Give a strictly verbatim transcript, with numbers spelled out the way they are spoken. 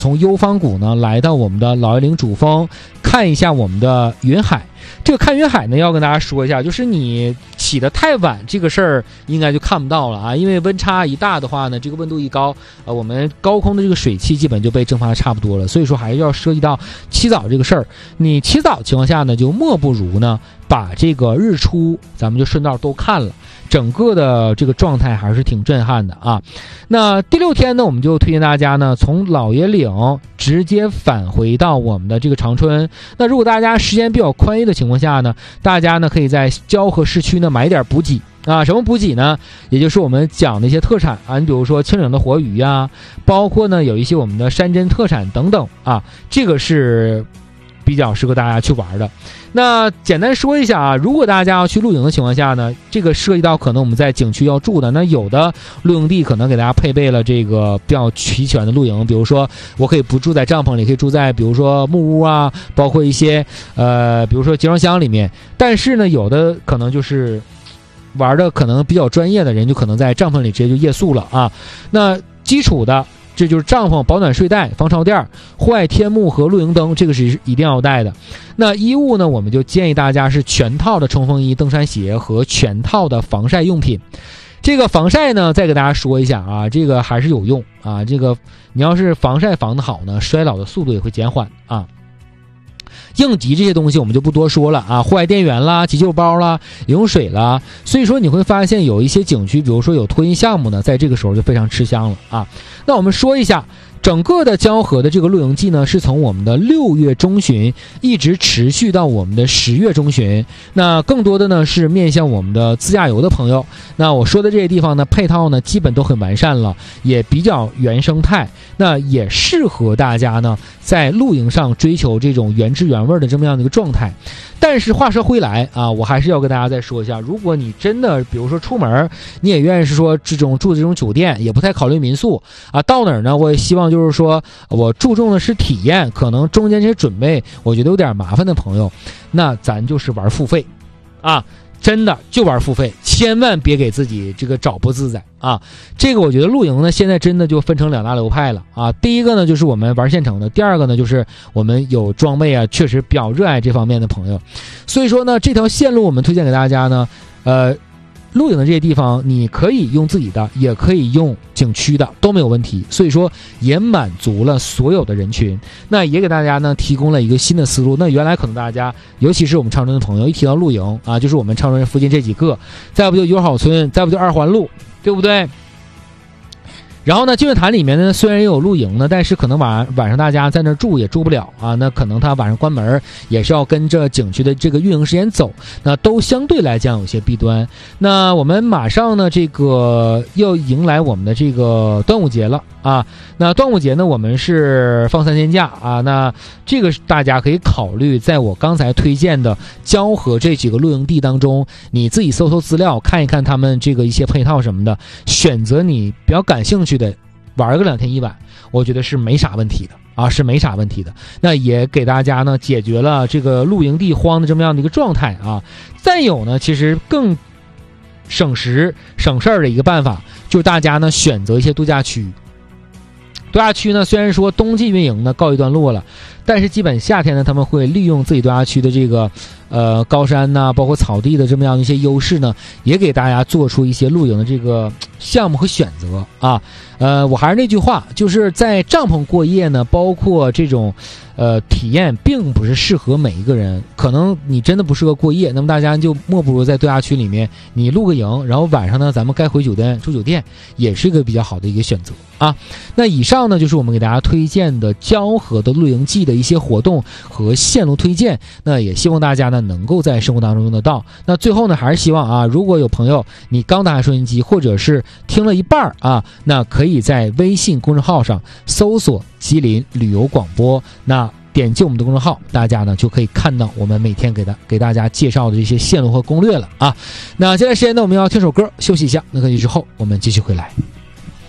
从幽芳谷呢来到我们的老爷岭主峰，看一下我们的云海。这个看云海呢，要跟大家说一下，就是你起得太晚，这个事儿应该就看不到了啊，因为温差一大的话呢，这个温度一高，呃，我们高空的这个水汽基本就被蒸发的差不多了，所以说还是要涉及到起早这个事儿。你起早情况下呢，就莫不如呢把这个日出咱们就顺道都看了，整个的这个状态还是挺震撼的啊。那第六天呢，我们就推荐大家呢从老爷岭直接返回到我们的这个长春。那如果大家时间比较宽裕的情况下呢，大家呢可以在蛟河市区呢买点补给啊。什么补给呢？也就是我们讲的一些特产啊，你比如说清岭的活鱼呀，包括呢有一些我们的山珍特产等等啊，这个是比较适合大家去玩的。那简单说一下啊，如果大家要去露营的情况下呢，这个涉及到可能我们在景区要住的，那有的露营地可能给大家配备了这个比较齐全的露营，比如说我可以不住在帐篷里，可以住在比如说木屋啊，包括一些呃比如说集装箱里面。但是呢有的可能就是玩的可能比较专业的人，就可能在帐篷里直接就夜宿了啊。那基础的这就是帐篷、保暖睡袋、防潮垫、户外天幕和露营灯，这个是一定要带的。那衣物呢，我们就建议大家是全套的冲锋衣、登山鞋和全套的防晒用品。这个防晒呢，再给大家说一下啊，这个还是有用啊。这个你要是防晒防得好呢，衰老的速度也会减缓啊。应急这些东西我们就不多说了啊，户外电源啦、急救包啦、饮用水啦。所以说你会发现有一些景区，比如说有托运项目呢，在这个时候就非常吃香了啊。那我们说一下整个的蛟河的这个露营季呢，是从我们的六月中旬一直持续到我们的十月中旬。那更多的呢是面向我们的自驾游的朋友。那我说的这些地方呢，配套呢基本都很完善了，也比较原生态，那也适合大家呢在露营上追求这种原汁原味的这么样的一个状态。但是话说回来啊，我还是要跟大家再说一下，如果你真的比如说出门，你也愿意是说这种住这种酒店，也不太考虑民宿啊，到哪儿呢我也希望就是说我注重的是体验，可能中间这些准备我觉得有点麻烦的朋友，那咱就是玩付费啊，真的就玩付费，千万别给自己这个找不自在啊。这个我觉得露营呢现在真的就分成两大流派了啊。第一个呢就是我们玩现成的，第二个呢就是我们有装备啊，确实比较热爱这方面的朋友。所以说呢这条线路我们推荐给大家呢，呃露营的这些地方你可以用自己的，也可以用景区的，都没有问题，所以说也满足了所有的人群。那也给大家呢提供了一个新的思路。那原来可能大家尤其是我们长春的朋友一提到露营啊，就是我们长春附近这几个，再不就友好村，再不就二环路，对不对？然后呢积水潭里面呢虽然也有露营呢，但是可能晚晚上大家在那住也住不了啊，那可能他晚上关门也是要跟着景区的这个运营时间走，那都相对来讲有些弊端。那我们马上呢这个要迎来我们的这个端午节了啊。那端午节呢我们是放三天假啊，那这个大家可以考虑在我刚才推荐的蛟河这几个露营地当中，你自己搜搜资料，看一看他们这个一些配套什么的，选择你比较感兴趣的玩个两天一晚，我觉得是没啥问题的啊，是没啥问题的。那也给大家呢解决了这个露营地荒的这么样的一个状态啊。再有呢其实更省时省事儿的一个办法，就是大家呢选择一些度假区。度假区呢虽然说冬季运营呢告一段落了，但是基本夏天呢他们会利用自己度假区的这个呃高山呐、啊，包括草地的这么样一些优势呢，也给大家做出一些露营的这个项目和选择啊。呃我还是那句话，就是在帐篷过夜呢，包括这种呃体验并不是适合每一个人，可能你真的不适合过夜，那么大家就莫不如在度假区里面你露个营，然后晚上呢咱们该回酒店住酒店，也是一个比较好的一个选择啊。那以上呢就是我们给大家推荐的蛟河的露营季的一些活动和线路推荐，那也希望大家呢能够在生活当中用得到。那最后呢还是希望啊，如果有朋友你刚打开收音机或者是听了一半啊，那可以在微信公众号上搜索吉林旅游广播，那点击我们的公众号，大家呢就可以看到我们每天给大给大家介绍的这些线路和攻略了啊。那接下来时间呢我们要听首歌休息一下，那个之后我们继续回来。